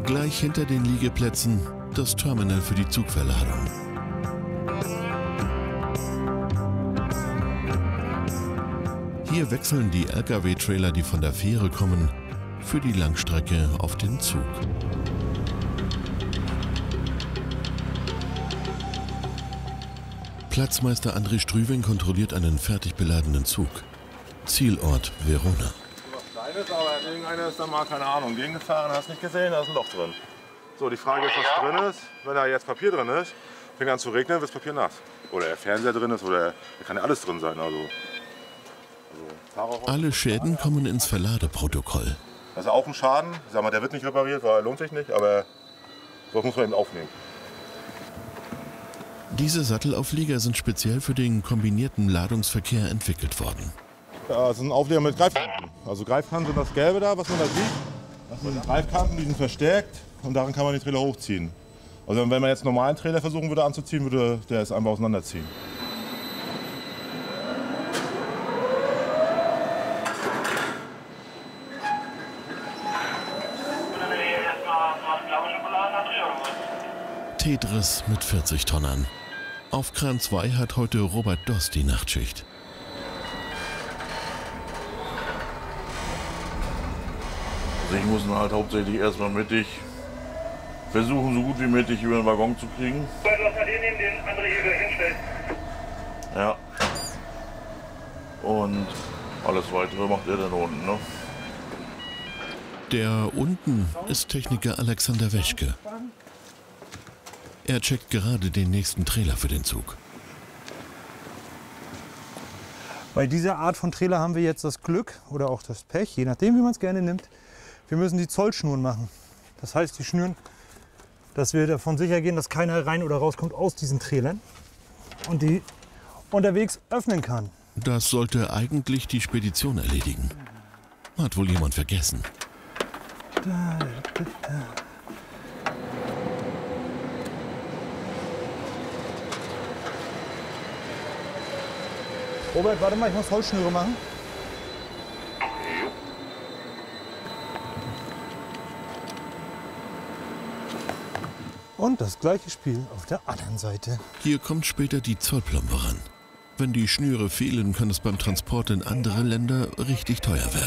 Gleich hinter den Liegeplätzen das Terminal für die Zugverladung. Hier wechseln die Lkw-Trailer, die von der Fähre kommen, für die Langstrecke auf den Zug. Platzmeister André Strüving kontrolliert einen fertig beladenen Zug. Zielort Verona. Was Kleines, aber irgendeiner ist da mal, keine Ahnung, gegengefahren, hast nicht gesehen, da ist ein Loch drin. So, die Frage ist, was drin ist. Wenn da jetzt Papier drin ist, fängt an zu regnen, wird das Papier nass. Oder der Fernseher drin ist, oder da kann ja alles drin sein. Alle Schäden kommen ins Verladeprotokoll. Das ist auch ein Schaden. Ich sag mal, der wird nicht repariert, weil er lohnt sich nicht, aber das muss man eben aufnehmen. Diese Sattelauflieger sind speziell für den kombinierten Ladungsverkehr entwickelt worden. Ja, das sind Auflieger mit Greifkanten. Also Greifkanten sind das Gelbe da, was man da sieht. Das sind Greifkanten, die sind verstärkt und darin kann man den Trailer hochziehen. Also wenn man jetzt einen normalen Trailer versuchen würde anzuziehen, würde der es einfach auseinanderziehen. Tetris mit 40 Tonnern. Auf Kran 2 hat heute Robert Doss die Nachtschicht. Also ich muss ihn halt hauptsächlich erstmal mittig versuchen, so gut wie mittig über den Waggon zu kriegen. Ja. Und alles weitere macht er dann unten, ne? Der unten ist Techniker Alexander Weschke. Er checkt gerade den nächsten Trailer für den Zug. Bei dieser Art von Trailer haben wir jetzt das Glück oder auch das Pech, je nachdem wie man es gerne nimmt. Wir müssen die Zollschnuren machen. Das heißt, die Schnüren, dass wir davon sicher gehen, dass keiner rein oder rauskommt aus diesen Trailern und die unterwegs öffnen kann. Das sollte eigentlich die Spedition erledigen. Hat wohl jemand vergessen. Robert, warte mal, ich muss Holzschnüre machen. Und das gleiche Spiel auf der anderen Seite. Hier kommt später die Zollplombe ran. Wenn die Schnüre fehlen, kann es beim Transport in andere Länder richtig teuer werden.